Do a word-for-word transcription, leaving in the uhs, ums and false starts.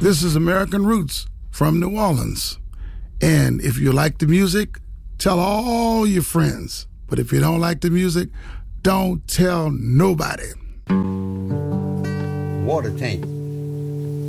This is American Roots from New Orleans. And if you like the music, tell all your friends. But if you don't like the music, don't tell nobody. Water tank.